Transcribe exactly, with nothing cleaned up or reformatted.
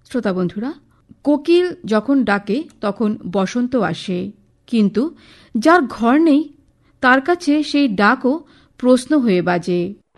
শ্রোতা বন্ধুরা, কোকিল যখন ডাকে তখন বসন্ত আসে, কিন্তু যার ঘর নেই তার কাছে সেই ডাকও প্রশ্ন হয়ে বাজে।